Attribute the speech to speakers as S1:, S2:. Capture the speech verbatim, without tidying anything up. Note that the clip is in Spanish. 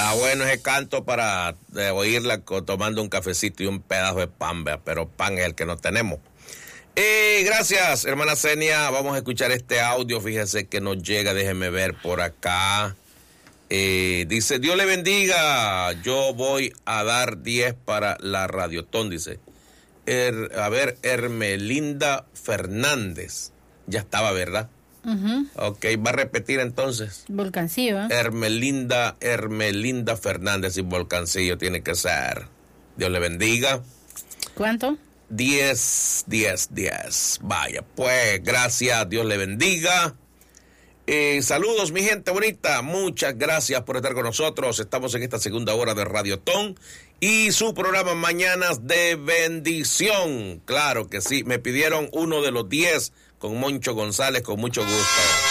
S1: Está bueno ese canto para eh, oírla co- tomando un cafecito y un pedazo de pan, ¿vea? Pero pan es el que no tenemos. Eh, gracias, hermana Senia. Vamos a escuchar este audio. Fíjese que nos llega, déjeme ver por acá. Eh, dice, Dios le bendiga. Yo voy a dar diez para la Radiotón, dice. Er, a ver, Hermelinda Fernández. Ya estaba, ¿verdad?
S2: Uh-huh.
S1: Ok, va a repetir entonces.
S2: Volcancillo, ¿eh?
S1: Hermelinda, Hermelinda Fernández y Volcancillo tiene que ser. Dios le bendiga.
S2: ¿Cuánto?
S1: Diez, diez, diez. Vaya, pues, gracias, Dios le bendiga. Eh, saludos, mi gente bonita. Muchas gracias por estar con nosotros. Estamos en esta segunda hora de Radiotón y su programa Mañanas de Bendición. Claro que sí, me pidieron uno de los diez con Moncho González, con mucho gusto.